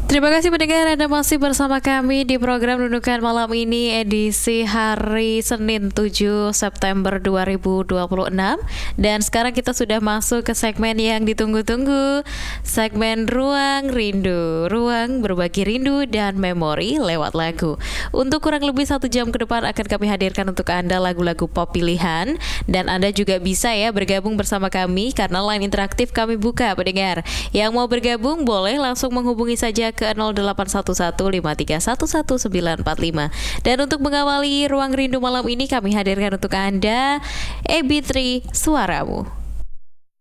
Terima kasih pendengar, Anda masih bersama kami di program Renungan Malam ini edisi hari Senin 7 September 2026. Dan sekarang kita sudah masuk ke segmen yang ditunggu-tunggu, segmen Ruang Rindu. Ruang berbagi rindu dan memori lewat lagu. Untuk kurang lebih 1 jam ke depan akan kami hadirkan untuk Anda lagu-lagu pop pilihan. Dan Anda juga bisa ya bergabung bersama kami karena line interaktif kami buka pendengar. Yang mau bergabung boleh langsung menghubungi saja ke 0811-5311945. Dan untuk mengawali Ruang Rindu malam ini kami hadirkan untuk Anda AB3 Suaramu.